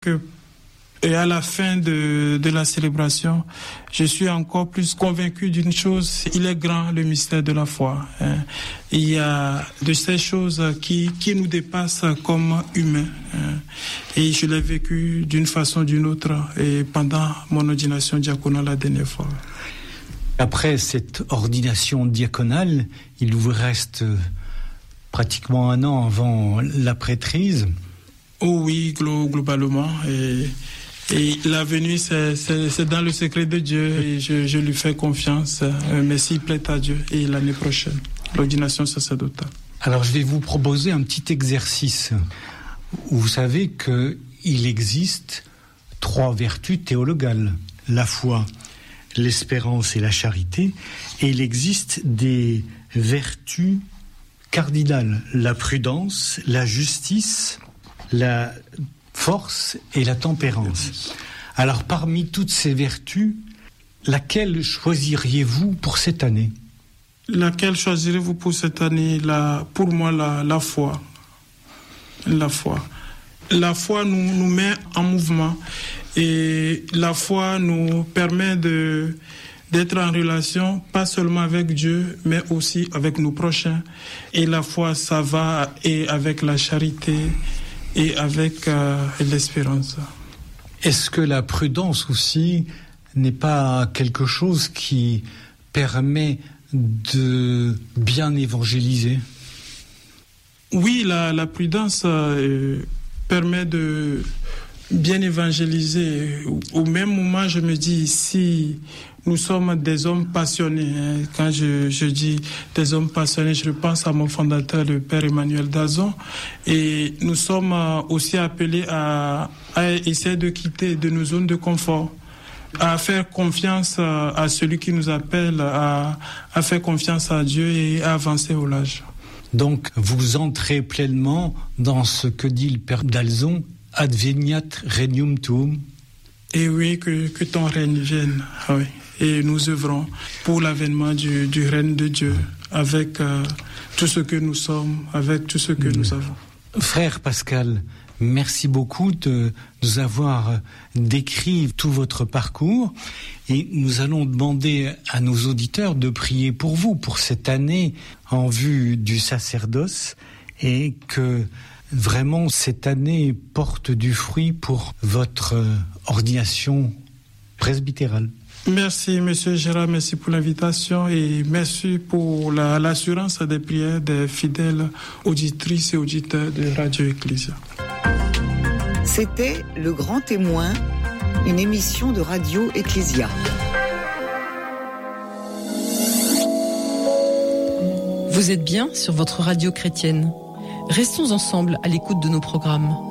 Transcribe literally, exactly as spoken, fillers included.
Que Et à la fin de, de la célébration, je suis encore plus convaincu d'une chose, il est grand le mystère de la foi. Hein. Il y a de ces choses qui, qui nous dépassent comme humains. Hein. Et je l'ai vécu d'une façon ou d'une autre et pendant mon ordination diaconale la dernière fois. Après cette ordination diaconale, il vous reste pratiquement un an avant la prêtrise. Oh oui, globalement. Et... Et l'avenir, c'est, c'est, c'est dans le secret de Dieu et je, je lui fais confiance. Mais s'il plaît à Dieu, et l'année prochaine, l'ordination sacerdotale. Alors, je vais vous proposer un petit exercice. Vous savez qu'il existe trois vertus théologales. La foi, l'espérance et la charité. Et il existe des vertus cardinales. La prudence, la justice, la force et la tempérance. Alors, parmi toutes ces vertus, laquelle choisiriez-vous pour cette année ? Laquelle choisirez-vous pour cette année ? La, pour moi, la, la foi. La foi. La foi nous, nous met en mouvement et la foi nous permet de, d'être en relation, pas seulement avec Dieu, mais aussi avec nos prochains. Et la foi, ça va et avec la charité et avec euh, l'espérance. Est-ce que la prudence aussi n'est pas quelque chose qui permet de bien évangéliser ? Oui, la, la prudence euh, permet de bien évangéliser. Au même moment, je me dis, si nous sommes des hommes passionnés, hein, quand je, je dis des hommes passionnés, je pense à mon fondateur, le Père Emmanuel Dazon, et nous sommes aussi appelés à, à essayer de quitter de nos zones de confort, à faire confiance à celui qui nous appelle, à, à faire confiance à Dieu et à avancer au large. Donc, vous entrez pleinement dans ce que dit le Père Dalzon, adveniat regnum tuum. Et oui, que, que ton règne vienne, oui. Et nous œuvrons pour l'avènement du, du règne de Dieu, avec euh, tout ce que nous sommes, avec tout ce que mmh. nous avons. Frère Pascal, merci beaucoup de nous avoir décrit tout votre parcours et nous allons demander à nos auditeurs de prier pour vous, pour cette année en vue du sacerdoce et que vraiment cette année porte du fruit pour votre ordination presbytérale. Merci, Monsieur Gérard, merci pour l'invitation et merci pour la, l'assurance des prières des fidèles auditrices et auditeurs de Radio Ecclesia. C'était Le Grand Témoin, une émission de Radio Ecclesia. Vous êtes bien sur votre radio chrétienne. Restons ensemble à l'écoute de nos programmes.